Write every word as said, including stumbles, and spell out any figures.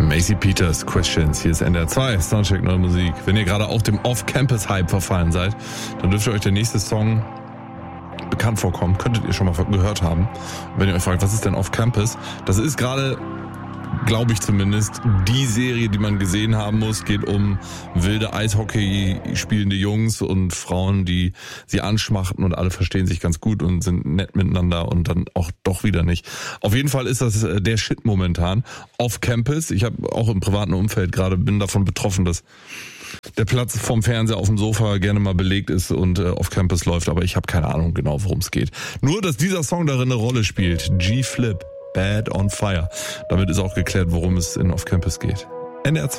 Macy Peters, Questions. Hier ist N D R zwei, Soundcheck Neue Musik. Wenn ihr gerade auch dem Off-Campus-Hype verfallen seid, dann dürfte euch der nächste Song bekannt vorkommen. Könntet ihr schon mal gehört haben. Und wenn ihr euch fragt, was ist denn Off-Campus? Das ist gerade, glaube ich zumindest, die Serie, die man gesehen haben muss. Geht um wilde Eishockey spielende Jungs und Frauen, die sie anschmachten und alle verstehen sich ganz gut und sind nett miteinander und dann auch doch wieder nicht. Auf jeden Fall ist das der Shit momentan. Off-Campus. Ich habe auch im privaten Umfeld gerade, bin davon betroffen, dass der Platz vom Fernseher auf dem Sofa gerne mal belegt ist und äh, Off-Campus läuft, aber ich habe keine Ahnung genau, worum es geht. Nur, dass dieser Song darin eine Rolle spielt. G-Flip. Bad on Fire. Damit ist auch geklärt, worum es in Off-Campus geht. N D R zwei.